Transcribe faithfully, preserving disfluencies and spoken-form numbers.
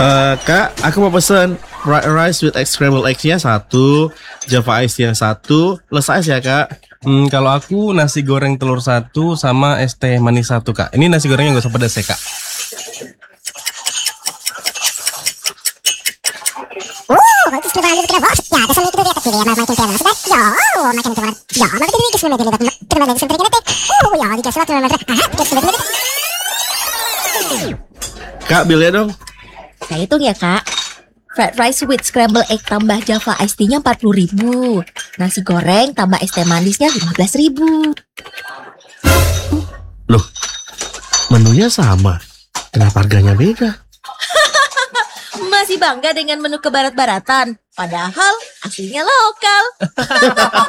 Eh, Kak, aku mau pesen fried rice with egg scrambled eggs-nya satu, Java Ice yang satu, less ice ya Kak. Hmm, kalau aku nasi goreng telur satu sama es teh manis satu kak. Ini nasi gorengnya nggak usah pedas ya kak. Oh, bagus nih banget kita bos. Ya, kesan itu dia kecil ya, makin keren. Sudah, ya, oh, makin keren. Ya, makin ini kisah media lihat. Terima kasih seperti ini. Oh, ya, di kisah terima kasih. Ah, kisah media. Kak, bilnya dong. Saya hitung ya kak. Fried rice with scrambled egg tambah Java iced tea-nya empat puluh ribu. Nasi goreng tambah es teh manisnya lima belas ribu. Loh, menunya sama. Kenapa harganya beda? Masih bangga dengan menu kebarat-baratan. Padahal aslinya lokal.